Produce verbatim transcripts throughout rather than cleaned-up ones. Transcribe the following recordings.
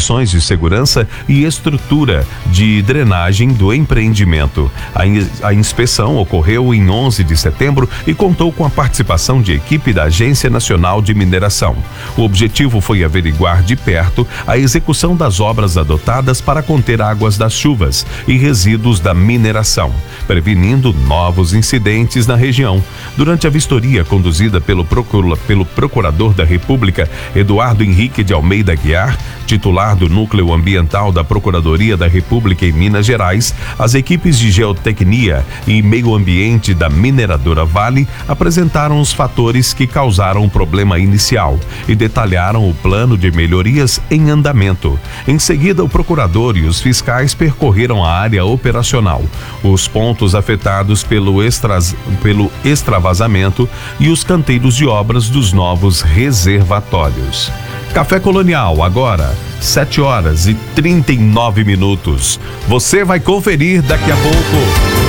condições de segurança e estrutura de drenagem do empreendimento. A, in, a inspeção ocorreu em onze de setembro e contou com a participação de equipe da Agência Nacional de Mineração. O objetivo foi averiguar de perto a execução das obras adotadas para conter águas das chuvas e resíduos da mineração, prevenindo novos incidentes na região. Durante a vistoria conduzida pelo, procura, pelo Procurador da República, Eduardo Henrique de Almeida Aguiar, titular do Núcleo Ambiental da Procuradoria da República em Minas Gerais, as equipes de Geotecnia e Meio Ambiente da mineradora Vale apresentaram os fatores que causaram o problema inicial e detalharam o plano de melhorias em andamento. Em seguida, o procurador e os fiscais percorreram a área operacional, os pontos afetados pelo, extras, pelo extravasamento e os canteiros de obras dos novos reservatórios. Café Colonial, agora, sete horas e trinta e nove minutos. Você vai conferir daqui a pouco.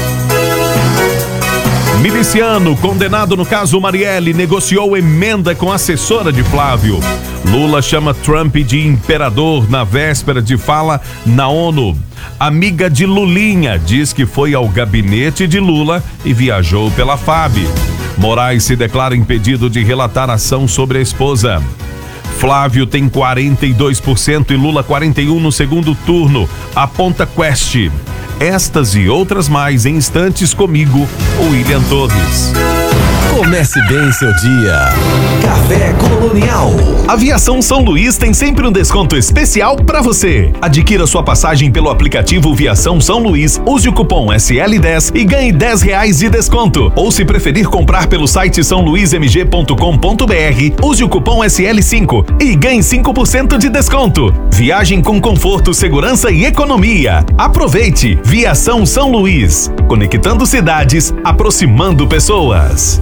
Miliciano, condenado no caso Marielle, negociou emenda com assessora de Flávio. Lula chama Trump de imperador na véspera de fala na ONU. Amiga de Lulinha diz que foi ao gabinete de Lula e viajou pela F A B. Moraes se declara impedido de relatar ação sobre a esposa. Flávio tem quarenta e dois por cento e Lula quarenta e um por cento no segundo turno, aponta Quest. Estas e outras mais em instantes comigo, William Torres. Comece bem seu dia. Café Colonial. Aviação São Luís tem sempre um desconto especial para você. Adquira sua passagem pelo aplicativo Viação São Luís, use o cupom S L dez e ganhe dez reais de desconto. Ou se preferir comprar pelo site são luís m g ponto com ponto b r, use o cupom S L cinco e ganhe cinco por cento de desconto. Viagem com conforto, segurança e economia. Aproveite! Viação São Luís, conectando cidades, aproximando pessoas.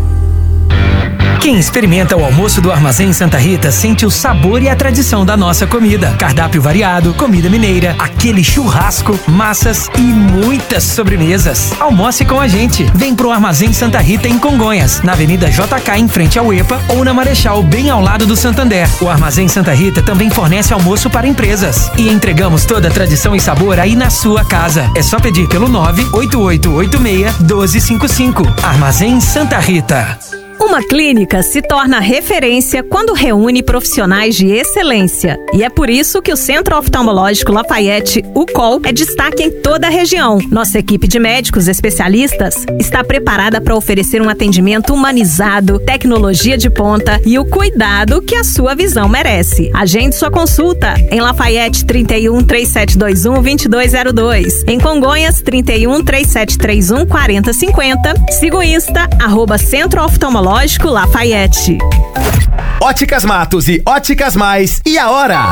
Quem experimenta o almoço do Armazém Santa Rita sente o sabor e a tradição da nossa comida. Cardápio variado, comida mineira, aquele churrasco, massas e muitas sobremesas. Almoce com a gente. Vem pro Armazém Santa Rita em Congonhas, na Avenida J K em frente ao EPA ou na Marechal, bem ao lado do Santander. O Armazém Santa Rita também fornece almoço para empresas. E entregamos toda a tradição e sabor aí na sua casa. É só pedir pelo nove oito oito oito seis um dois cinco cinco. Armazém Santa Rita. Uma clínica se torna referência quando reúne profissionais de excelência. E é por isso que o Centro Oftalmológico Lafayette, o C O L, é destaque em toda a região. Nossa equipe de médicos especialistas está preparada para oferecer um atendimento humanizado, tecnologia de ponta e o cuidado que a sua visão merece. Agende sua consulta em Lafayette trinta e um, três sete dois um, dois dois zero dois. Em Congonhas, trinta e um, três sete três um, quatro zero cinco zero. Siga o Insta, arroba Centro Oftalmológico Lafayette. Óticas Matos e Óticas Mais. E a hora?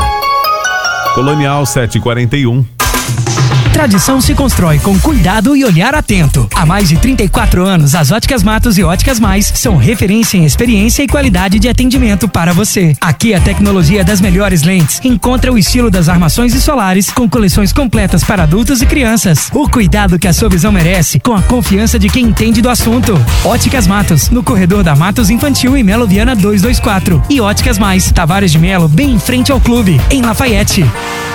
Colonial sete e quarenta e um. Tradição se constrói com cuidado e olhar atento. Há mais de trinta e quatro anos, as Óticas Matos e Óticas Mais são referência em experiência e qualidade de atendimento para você. Aqui a tecnologia das melhores lentes encontra o estilo das armações e solares com coleções completas para adultos e crianças. O cuidado que a sua visão merece com a confiança de quem entende do assunto. Óticas Matos, no corredor da Matos Infantil em Melo Viana duzentos e vinte e quatro. E Óticas Mais, Tavares de Melo, bem em frente ao clube, em Lafayette.